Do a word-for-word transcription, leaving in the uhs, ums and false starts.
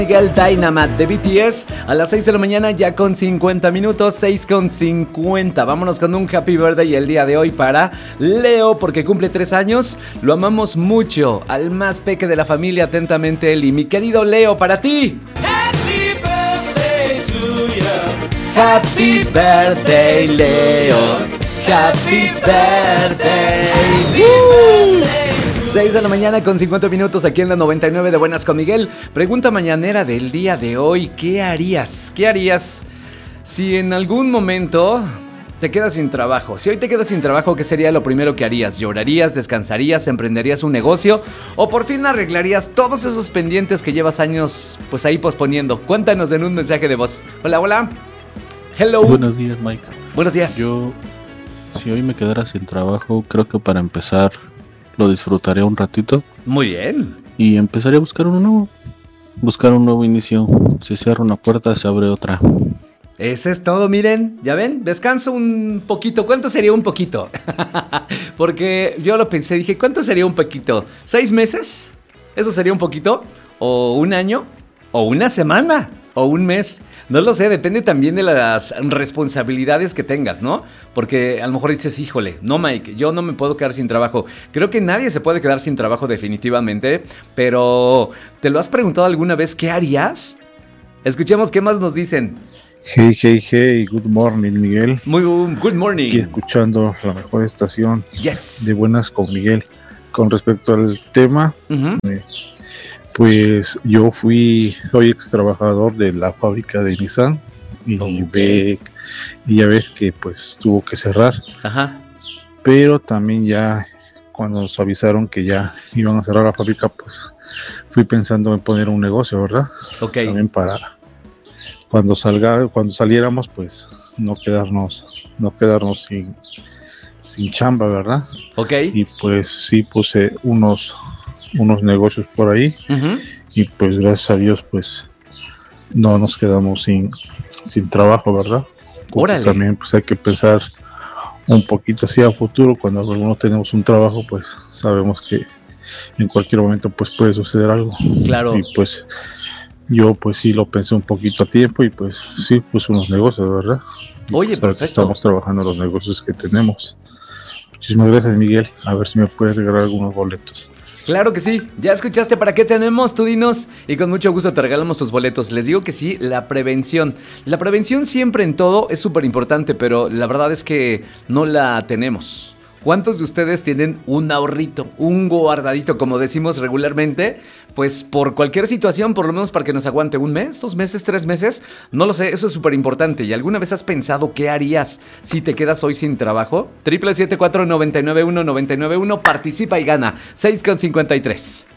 Miguel Dynamite de B T S a las seis de la mañana ya con cincuenta minutos, seis con cincuenta. Vámonos con un happy birthday el día de hoy para Leo porque cumple tres años. Lo amamos mucho, al más peque de la familia, atentamente Eli. Mi querido Leo, para ti. Happy birthday to you. Happy birthday Leo. Happy birthday. ¡Woo! seis de la mañana con cincuenta minutos aquí en la noventa y nueve de Buenas con Miguel. Pregunta mañanera del día de hoy: ¿qué harías? ¿Qué harías si en algún momento te quedas sin trabajo? Si hoy te quedas sin trabajo, ¿qué sería lo primero que harías? ¿Llorarías, descansarías, emprenderías un negocio o por fin arreglarías todos esos pendientes que llevas años pues ahí posponiendo? Cuéntanos en un mensaje de voz. Hola, hola. Hello. Buenos días, Mike. Buenos días. Yo, si hoy me quedara sin trabajo, creo que para empezar lo disfrutaría un ratito. Muy bien. Y empezaría a buscar uno nuevo. Buscar un nuevo inicio. Si cierra una puerta, se abre otra. Eso es todo, miren, ¿ya ven? Descanso un poquito. ¿Cuánto sería un poquito? Porque yo lo pensé, dije, ¿cuánto sería un poquito? ¿Seis meses? ¿Eso sería un poquito? ¿O un año? ¿O una semana? ¿O un mes? No lo sé, depende también de las responsabilidades que tengas, ¿no? Porque a lo mejor dices, híjole, no, Mike, yo no me puedo quedar sin trabajo. Creo que nadie se puede quedar sin trabajo definitivamente, pero ¿te lo has preguntado alguna vez qué harías? Escuchemos qué más nos dicen. Hey, hey, hey, good morning, Miguel. Muy good morning. Aquí escuchando la mejor estación yes. de Buenas con Miguel. Con respecto al tema, uh-huh. eh, pues yo fui, soy ex trabajador de la fábrica de Nissan y, okay. ve, y ya ves que pues tuvo que cerrar. Ajá. Pero también ya cuando nos avisaron que ya iban a cerrar la fábrica, pues fui pensando en poner un negocio, ¿verdad? Okay. También para cuando salga, cuando saliéramos, pues no quedarnos, no quedarnos sin, sin chamba, ¿verdad? Okay. Y pues sí puse unos unos negocios por ahí, uh-huh. y pues gracias a Dios pues no nos quedamos sin, sin trabajo, ¿verdad? Porque órale. También pues hay que pensar un poquito así a futuro. Cuando no tenemos un trabajo, pues sabemos que en cualquier momento pues puede suceder algo. Claro. Y pues yo pues sí lo pensé un poquito a tiempo y pues sí puse unos negocios, ¿verdad? Y Oye, pues, perfecto. Estamos trabajando los negocios que tenemos. Muchísimas gracias, Miguel. A ver si me puedes regalar algunos boletos. Claro que sí, ya escuchaste para qué tenemos, tú dinos y con mucho gusto te regalamos tus boletos. Les digo que sí, la prevención. La prevención siempre en todo es súper importante, pero la verdad es que no la tenemos. ¿Cuántos de ustedes tienen un ahorrito, un guardadito, como decimos regularmente? Pues por cualquier situación, por lo menos para que nos aguante un mes, dos meses, tres meses. No lo sé, eso es súper importante. ¿Y alguna vez has pensado qué harías si te quedas hoy sin trabajo? Triple siete cuatro nueve nueve uno nueve nueve uno, participa y gana. seis con cincuenta y tres.